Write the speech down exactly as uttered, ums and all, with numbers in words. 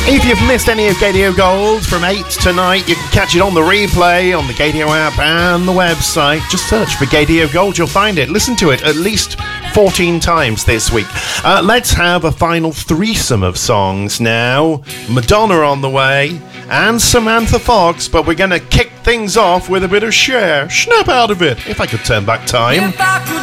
If you've missed any of Gaydio Gold from eight tonight, you can catch it on the replay on the Gaydio app and the website. Just search for Gaydio Gold, you'll find it. Listen to it at least fourteen times this week. Uh, let's have a final threesome of songs now. Madonna on the way and Samantha Fox, but we're going to kick things off with a bit of Cher. Snap out of it. If I could turn back time.